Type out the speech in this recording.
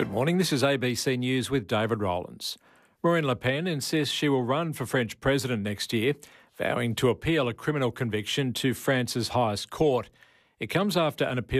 Good morning, this is ABC News with David Rowlands. Marine Le Pen insists she will run for French president next year, vowing to appeal a criminal conviction to France's highest court. It comes after an appeal